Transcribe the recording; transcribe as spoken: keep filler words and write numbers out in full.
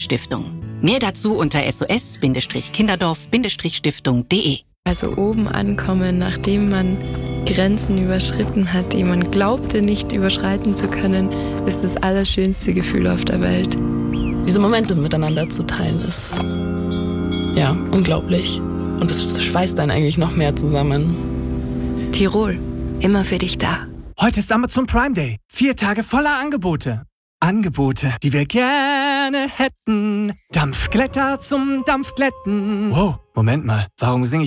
Stiftung. Mehr dazu unter s o s kinderdorf stiftung punkt d e. Also oben ankommen, nachdem man Grenzen überschritten hat, die man glaubte nicht überschreiten zu können, ist das allerschönste Gefühl auf der Welt. Diese Momente miteinander zu teilen ist, ja, unglaublich. Und es schweißt einen eigentlich noch mehr zusammen. Tirol, immer für dich da. Heute ist Amazon Prime Day. Vier Tage voller Angebote. Angebote, die wir gerne hätten. Dampfglätter zum Dampfglätten. Wow, Moment mal. Warum singe ich